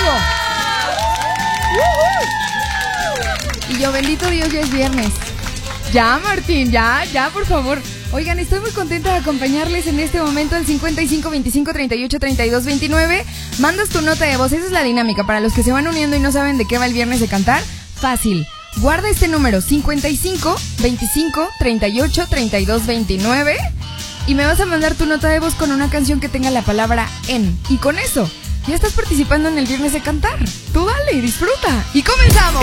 conmigo. Y yo, bendito Dios, ya es viernes. Ya, Martín, ya, por favor. Oigan, estoy muy contenta de acompañarles en este momento al 55 25 38 32 29. Mandas tu nota de voz, esa es la dinámica. Para los que se van uniendo y no saben de qué va el viernes de cantar, fácil. Guarda este número, 55 25 38 32 29. Y me vas a mandar tu nota de voz con una canción que tenga la palabra en. Y con eso, ya estás participando en el viernes de cantar. Tú dale, disfruta. Y comenzamos.